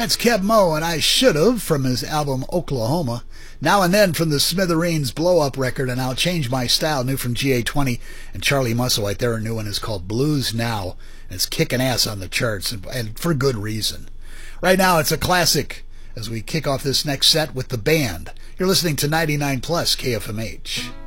That's Keb Mo and I Should've from his album Oklahoma. Now and Then from the Smithereens Blow Up record, and I'll Change My Style, new from GA20 and Charlie Musselwhite. Their new one is called Blues Now, and it's kicking ass on the charts, and for good reason. Right now it's a classic as we kick off this next set with The Band. You're listening to 99 Plus KFMH.